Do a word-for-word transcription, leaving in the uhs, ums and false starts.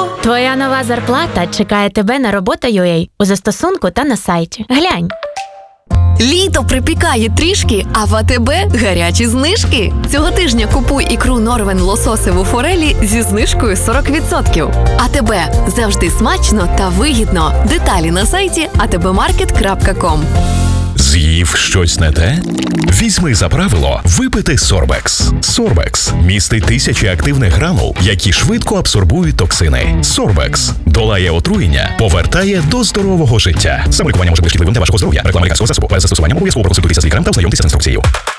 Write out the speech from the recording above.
Твоя нова зарплата чекає тебе на робота точка ю а у застосунку та на сайті. Глянь. Літо припікає трішки, а в АТБ гарячі знижки. Цього тижня купуй ікру Норвен лососеву форелі зі знижкою сорок відсотків. АТБ – завжди смачно та вигідно. Деталі на сайті а те бе маркет крапка ком. З'їв щось не те? Візьми за правило випити Сорбекс. Сорбекс містить тисячі активних гранул, які швидко абсорбують токсини. Сорбекс долає отруєння, повертає до здорового життя. Саме лікування може бути шкідливим для вашого здоров'я. Реклама лікарського засобу. Перед застосуванням обов'язково проконсультуйтеся з лікарем та ознайомтеся з інструкцією.